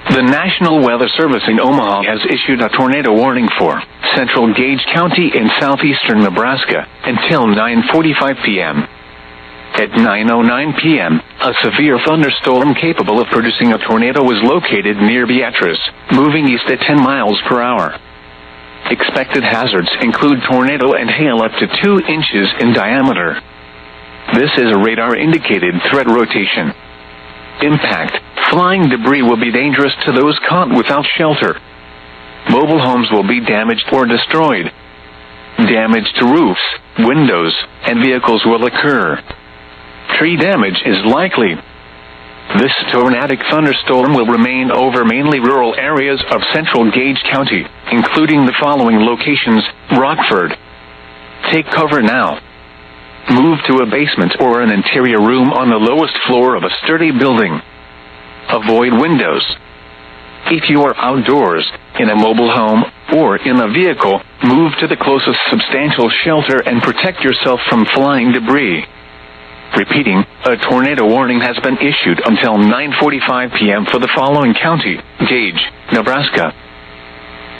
The National Weather Service in Omaha has issued a tornado warning for central Gage County in southeastern Nebraska until 9:45 p.m. At 9:09 p.m., a severe thunderstorm capable of producing a tornado was located near Beatrice, moving east at 10 miles per hour. Expected hazards include tornado and hail up to 2 inches in diameter. This is a radar-indicated threat rotation. Impact: flying debris will be dangerous to those caught without shelter. Mobile homes will be damaged or destroyed. Damage to roofs, windows, and vehicles will occur. Tree damage is likely. This tornadic thunderstorm will remain over mainly rural areas of central Gage County, including the following locations: Rockford. Take cover now. Move to a basement or an interior room on the lowest floor of a sturdy building. Avoid windows. If you are outdoors, in a mobile home, or in a vehicle, move to the closest substantial shelter and protect yourself from flying debris. Repeating, a tornado warning has been issued until 9:45 p.m. for the following county: Gage, Nebraska,